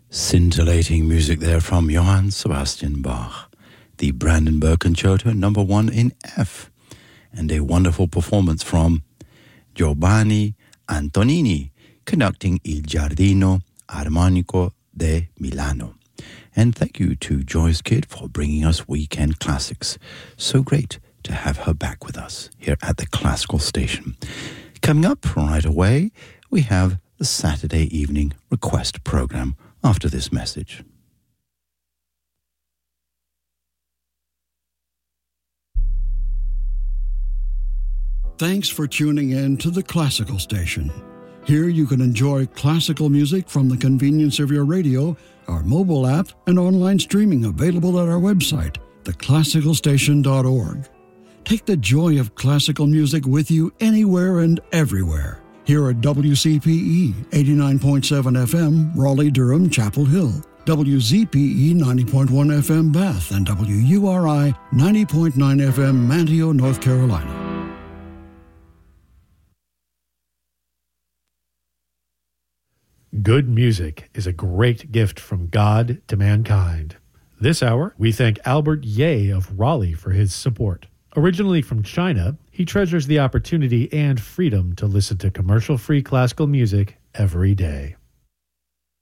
Scintillating music there from Johann Sebastian Bach, the Brandenburg Concerto number 1 in F, and a wonderful performance from Giovanni Antonini, conducting Il Giardino Armonico de Milano. And thank you to Joyce Kidd for bringing us Weekend Classics. So great to have her back with us here at the Classical Station. Coming up right away, we have the Saturday Evening Request Program after this message. Thanks for tuning in to the Classical Station. Here you can enjoy classical music from the convenience of your radio, our mobile app, and online streaming available at our website, theclassicalstation.org. Take the joy of classical music with you anywhere and everywhere. Here at WCPE 89.7 FM, Raleigh-Durham, Chapel Hill, WZPE 90.1 FM, Bath, and WURI 90.9 FM, Manteo, North Carolina. Good music is a great gift from God to mankind. This hour, we thank Albert Ye of Raleigh for his support. Originally from China, he treasures the opportunity and freedom to listen to commercial-free classical music every day.